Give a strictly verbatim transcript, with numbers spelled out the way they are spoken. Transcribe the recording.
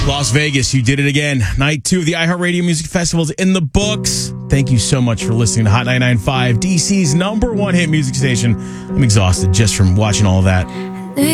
Las Vegas, you did it again. Night two of the iHeartRadio Music Festival's in the books. Thank you so much for listening to Hot ninety-nine point five, D C's number one hit music station. I'm exhausted just from watching all of that.